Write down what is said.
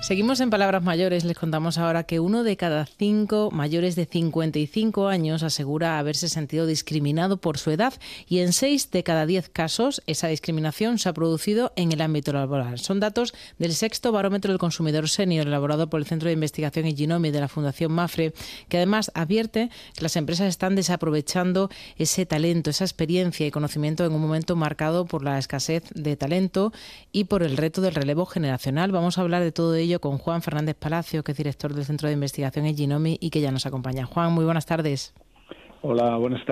Seguimos en Palabras Mayores. Les contamos ahora que 1 de cada 5 mayores de 55 años asegura haberse sentido discriminado por su edad, y en 6 de cada 10 casos esa discriminación se ha producido en el ámbito laboral. Son datos del sexto barómetro del consumidor senior elaborado por el Centro de Investigación Iginomi de la Fundación Mafre, que además advierte que las empresas están desaprovechando ese talento, esa experiencia y conocimiento en un momento marcado por la escasez de talento y por el reto del relevo generacional. Vamos a hablar de todo ello con Juan Fernández Palacio, que es director del Centro de Investigación Iginomi y que ya nos acompaña. Juan, muy buenas tardes. Hola, buenas tardes.